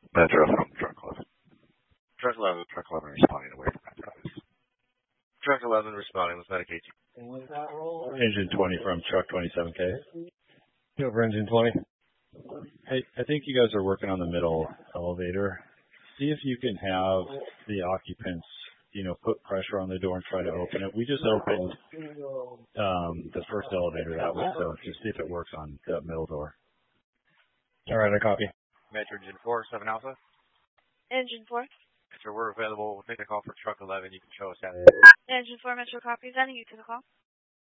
Metro from Truck 11. Truck 11 responding away from Metro. Truck 11 responding with Medicaid. Engine 20 from Truck 27K. Over Engine 20. Hey, I think you guys are working on the middle elevator. See if you can have the occupants, put pressure on the door and try to open it. We just opened the first elevator that way, so just see if it works on that middle door. All right, I copy. Metro Engine 4, 7 Alpha. Engine 4. Metro, we're available. We'll take a call for Truck 11. You can show us that. Engine 4, Metro copies. Any you to the call.